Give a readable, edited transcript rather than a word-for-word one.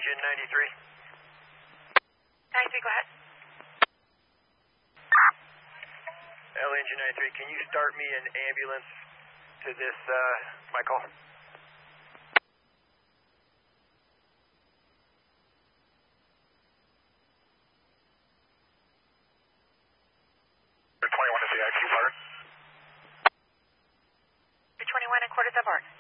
Engine 93. 93, go ahead. LA Engine 93, can you start me an ambulance to this, my call? 21 and quarter sub bar.